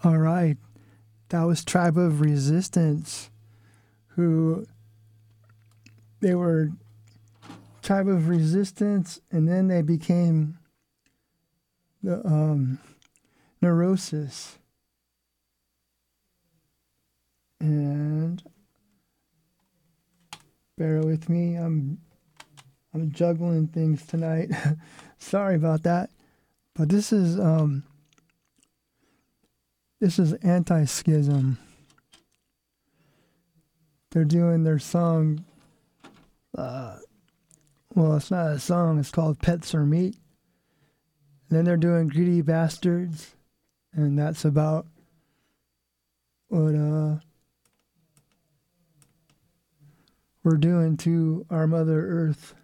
All right. That was Tribe of Resistance, who they were Tribe of Resistance, and then they became the Neurosis. And bear with me, I'm juggling things tonight. Sorry about that. But this is Anti-Schism. They're doing their song. Well, it's not a song. It's called "Pets Are Meat." And then they're doing "Greedy Bastards," and that's about what we're doing to our Mother Earth.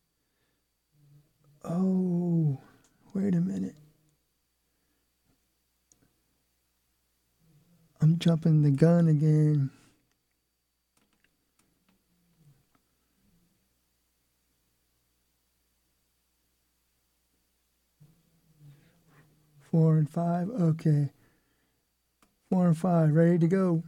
Oh, wait a minute. I'm jumping the gun again. Four and five, okay. 4 and 5, ready to go.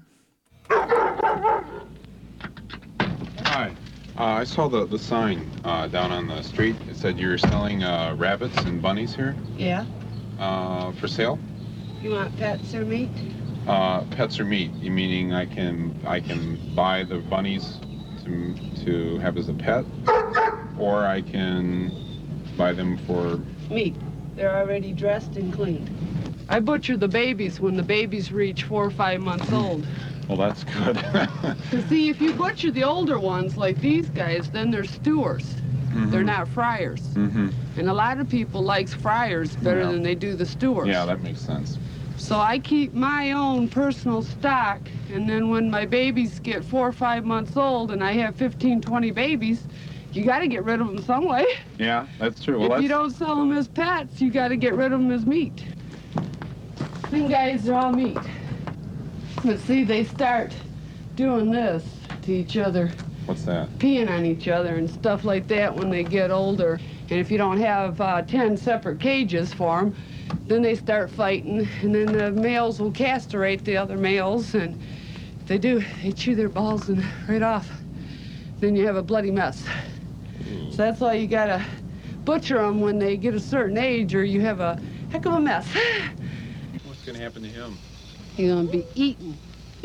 Hi. I saw the sign down on the street. It said you're selling rabbits and bunnies here. Yeah. For sale? You want pets or meat? Pets or meat? You meaning I can buy the bunnies to have as a pet, or I can buy them for meat. They're already dressed and cleaned. I butcher the babies when the babies reach 4 or 5 months old. Well, that's good. You see, if you butcher the older ones like these guys, then they're stewers. Mm-hmm. They're not fryers. Mm-hmm. And a lot of people likes fryers better than they do the stewers. Yeah, that makes sense. So I keep my own personal stock, and then when my babies get 4 or 5 months old and I have 15, 20 babies, you got to get rid of them some way. Yeah, that's true. Well, if you don't sell them as pets, you got to get rid of them as meat. Them guys are all meat. But see, they start doing this to each other. What's that? Peeing on each other and stuff like that when they get older. And if you don't have 10 separate cages for them, then they start fighting, and then the males will castrate the other males, and if they do, they chew their balls and right off. Then you have a bloody mess. So that's why you gotta butcher them when they get a certain age, or you have a heck of a mess. What's gonna happen to him? He's gonna be eaten.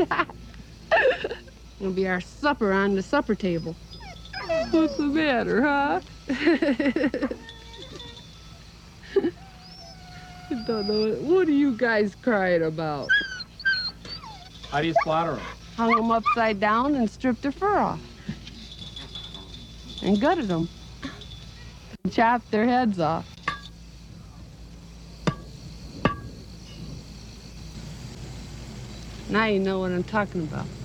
It'll be our supper on the supper table. What's the matter, huh? I don't know. What are you guys crying about? How do you slaughter them? Hung them upside down and stripped their fur off. And gutted them. And chopped their heads off. Now you know what I'm talking about.